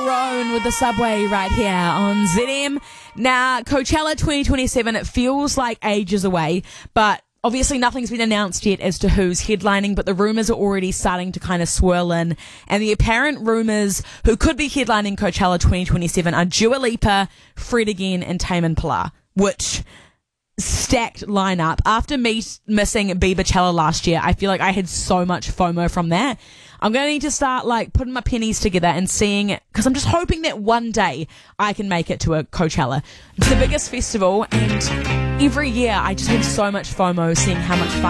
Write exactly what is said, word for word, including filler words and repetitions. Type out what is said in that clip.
Roan with the Subway right here on Z M. Now, Coachella twenty twenty-seven, it feels like ages away, but obviously nothing's been announced yet as to who's headlining, but the rumours are already starting to kind of swirl in. And the apparent rumours who could be headlining Coachella twenty twenty-seven are Dua Lipa, Fred again, and Tame Impala, which stacked lineup. After me missing Bieberchella last year, I feel like I had so much FOMO from that. I'm going to need to start like putting my pennies together and seeing, because I'm just hoping that one day I can make it to a Coachella. It's the biggest festival, and every year I just have so much FOMO seeing how much fun